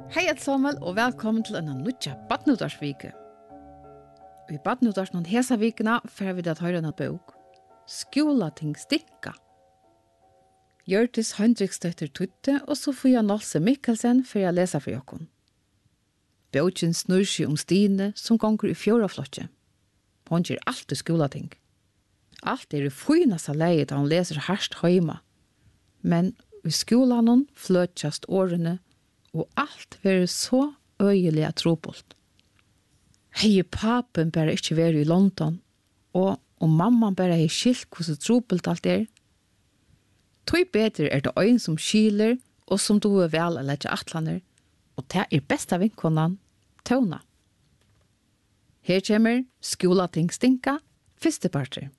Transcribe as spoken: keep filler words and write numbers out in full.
Hei alle sammen, og velkommen til en nødja badnuddarsvike. I badnuddarsen hesa vikena får vi det høre en bok. Skolating stikka. Hjørtis Hendriksdøtter Tutte og Sofia Nolse Mikkelsen for jeg lese for jokken. Boken snur seg om Stine som gonger i fjoraflotje. Hon gjør alt i skolating. Alt er i fynaste leie da hun leser herst heima. Men i skolan fløtjast årene og alt var så øyelig at trobult. Hei papen bare ikke var i London, og om mamman bare hei skilt hvordan trobult alt er. Tøy bedre er det øyn som skiler, og som du er vel å lette atlaner, og det er besta vinkonan, Tona. Her kommer Skolating stinka, første parter.